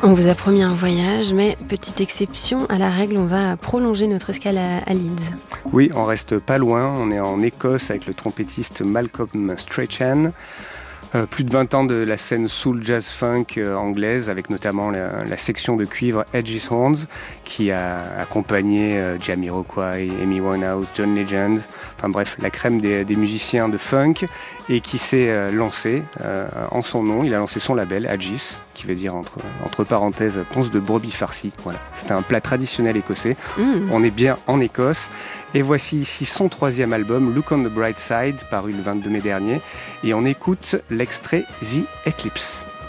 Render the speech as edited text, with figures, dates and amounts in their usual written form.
On vous a promis un voyage, mais petite exception à la règle, on va prolonger notre escale à Leeds. Oui, on reste pas loin, on est en Écosse avec le trompettiste Malcolm Strachan. Plus de 20 ans de la scène soul jazz funk anglaise, avec notamment la section de cuivre Edge's Horns, qui a accompagné Jamiroquai, Amy Winehouse, John Legend, enfin bref, la crème des musiciens de funk, et qui s'est lancé en son nom. Il a lancé son label, Edge's, qui veut dire entre parenthèses ponce de brebis farcie. Voilà. C'est un plat traditionnel écossais. On est bien en Écosse. Et voici ici son 3e album, Look on the Bright Side, paru le 22 mai dernier. Et on écoute l'extrait The Eclipse.